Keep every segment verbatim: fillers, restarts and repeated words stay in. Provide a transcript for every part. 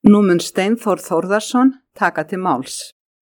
Nú mun Steinþór Þórðarson taka til máls.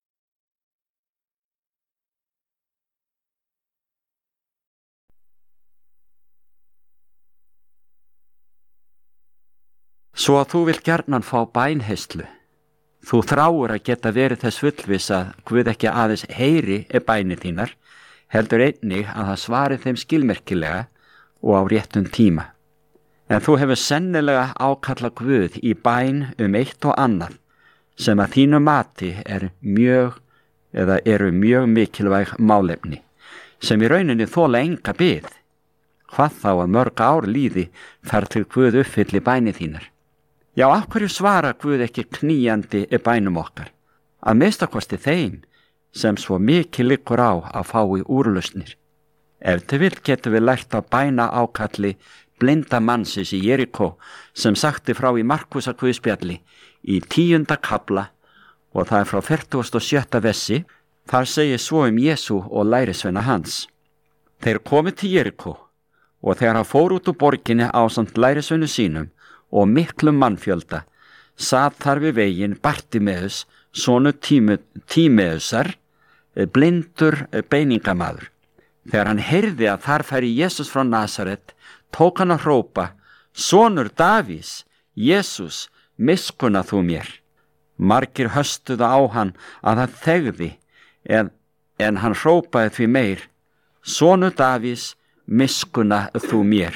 Svo að þú vilt gjarnan fá bænheyslu. Þú þráir að geta verið þess fullviss að Guð ekki aðeins heyri bænir þínar, heldur einnig að það svari þeim skilmerkilega og á réttum tíma. En þú hefur sennilega ákallað Guð í bæn um eitt og annað sem að þínu mati er mjög eða eru mjög mikilvæg málefni sem í rauninni þola enga bið. Hvað þá að mörg ár líði þar til Guð uppfylli bænir þínar. Já, af hverju svara Guð ekki knýjandi bænum okkar? Að minnstakosti þeim sem svo mikið liggur á að fái úrlausnir. Ef til vill getum við lært að bæna ákalli blinda mannsins í Jerikó sem sagti frá í Markúsar guðspjalli í tíunda kafla og það er frá fertugasta og sjötta versi. Þar segir svo um Jesú og lærisveina hans. Þeir komu til Jerikó og þegar hann fór út úr borginni ásamt lærisveinu sínum og miklum mannfjölda, sat þar við veginn Bartimeus, sonu Tímeusar, blindur beiningamaður. Þegar hann heyrði að þar færi Jesús frá Nasaret, tók hann að hrópa, sonur Davís, Jesús, miskunna þú mér. Margir höstuðu á hann að það þegði, en, en hann hrópaði því meir, sonur Davís, miskunna þú mér.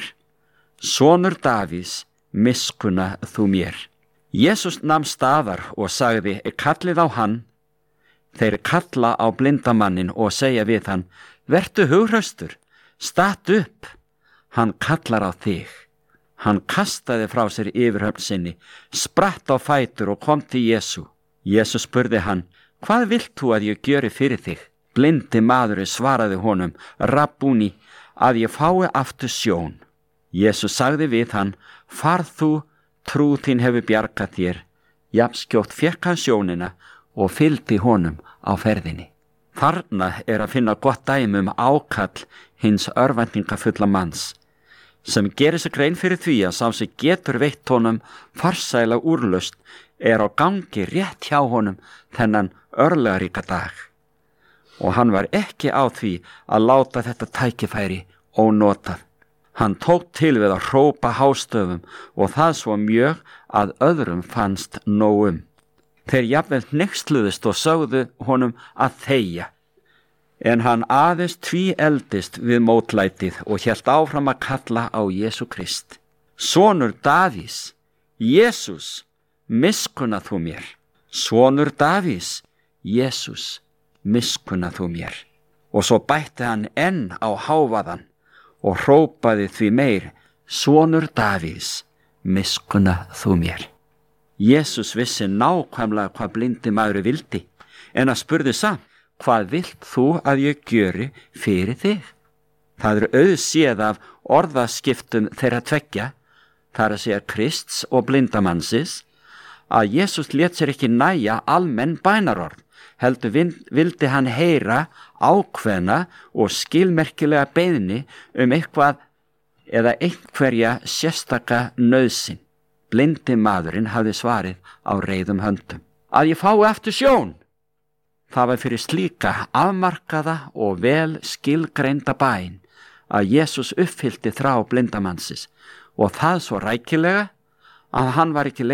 Sonur Davís, miskunna þú mér. Jesús nam staðar og sagði, kallið á hann. Þeir kalla á blindamannin og segja við hann, vertu hughraustur, statt upp. Hann kallar á þig. Hann kastaði frá sér yfirhöfn sinni, spratt á fætur og kom til Jesú. Jesú spurði hann, hvað vilt þú að ég gjöri fyrir þig? Blindi maðurinn svaraði honum, Rabbúni, að ég fái aftur sjón. Jesú sagði við hann, farð þú, trú þín hefur bjargað þér. Jafnskjótt fékk hann sjónina og fylgdi honum á ferðinni. Þarna er að finna gott dæmi um ákall hins örvæntingafulla manns, sem gerir sig grein fyrir því að sá sem getur veitt honum farsæla úrlausn er á gangi rétt hjá honum þennan örlagaríka dag. Og hann var ekki á því að láta þetta tækifæri ónotað. Hann tók til við að hrópa hástöfum og það svo mjög að öðrum fannst nóg um. Þeir jafnvel hneyksluðust og sögðu honum að þegja. En hann aðeins tvíeldist við mótlætið og hélt áfram að kalla á Jesú Krist. Sonur Davís, Jesús, miskunna þú mér. Sonur Davís, Jesús, miskunna þú mér. Og svo bætti hann enn á hávaðan og hrópaði því meir, sonur Davís, miskunna þú mér. Jesús vissi nákvæmlega hvað blindi maður vildi, en að spurði samt, hvað vilt þú að ég gjöri fyrir þig? Það er auðséð af orðaskiptum þeirra tveggja, þar að segja Krists og blindamannsins, að Jesús lét sér ekki næja almenn bænarorð, heldur vildi hann heyra ákveðna og skilmerkilega beiðni um eitthvað eða einhverja sérstaka nauðsyn. Blindi maðurinn hafði svarið á reiðum höndum. Að ég fái aftur sjón. Það var fyrir slíka afmarkaða og vel skilgreinda bæn að Jesús uppfyllti þrá blindamannsins og það svo rækilega að hann var ekki lengur